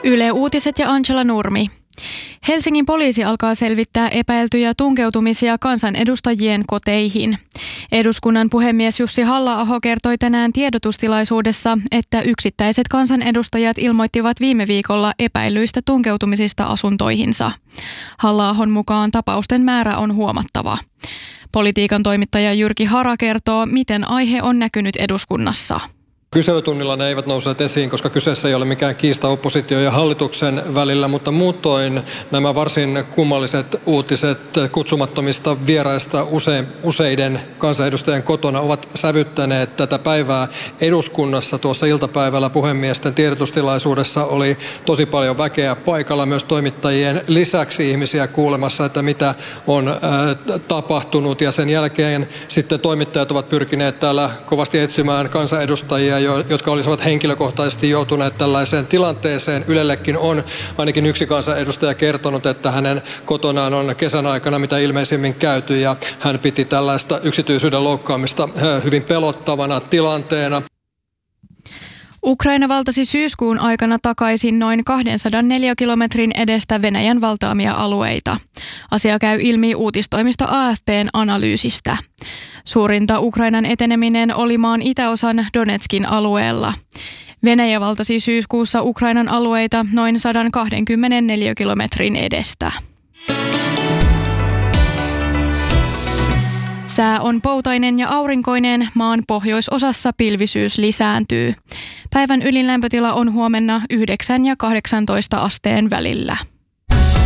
Yle Uutiset ja Angela Nurmi. Helsingin poliisi alkaa selvittää epäiltyjä tunkeutumisia kansanedustajien koteihin. Eduskunnan puhemies Jussi Halla-aho kertoi tänään tiedotustilaisuudessa, että yksittäiset kansanedustajat ilmoittivat viime viikolla epäilyistä tunkeutumisista asuntoihinsa. Halla-ahon mukaan tapausten määrä on huomattava. Politiikan toimittaja Jyrki Hara kertoo, miten aihe on näkynyt eduskunnassa. Kyselytunnilla ne eivät nousseet esiin, koska kyseessä ei ole mikään kiista oppositio ja hallituksen välillä, mutta muutoin nämä varsin kummalliset uutiset kutsumattomista vieraista useiden kansanedustajien kotona ovat sävyttäneet tätä päivää eduskunnassa. Tuossa iltapäivällä puhemiesten tiedotustilaisuudessa oli tosi paljon väkeä paikalla, myös toimittajien lisäksi ihmisiä kuulemassa, että mitä on tapahtunut. Ja sen jälkeen sitten toimittajat ovat pyrkineet täällä kovasti etsimään kansanedustajia, jotka olisivat henkilökohtaisesti joutuneet tällaiseen tilanteeseen. Ylellekin on ainakin yksi kansanedustaja kertonut, että hänen kotonaan on kesän aikana mitä ilmeisimmin käyty ja hän piti tällaista yksityisyyden loukkaamista hyvin pelottavana tilanteena. Ukraina valtasi syyskuun aikana takaisin noin 204 kilometrin edestä Venäjän valtaamia alueita. Asia käy ilmi uutistoimisto AFP:n analyysistä. Suurinta Ukrainan eteneminen oli maan itäosan Donetskin alueella. Venäjä valtasi syyskuussa Ukrainan alueita noin 124 kilometrin edestä. Sää on poutainen ja aurinkoinen, maan pohjoisosassa pilvisyys lisääntyy. Päivän ylin lämpötila on huomenna 9 ja 18 asteen välillä.